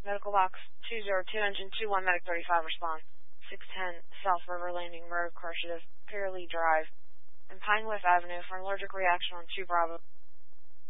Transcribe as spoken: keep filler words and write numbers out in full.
Medical Box two zero two, Engine two one, Medic thirty-five, respond. six ten, South River Landing Road, Corsitive, Fairley Drive, and Pine Bluff Avenue for an allergic reaction on two Bravo.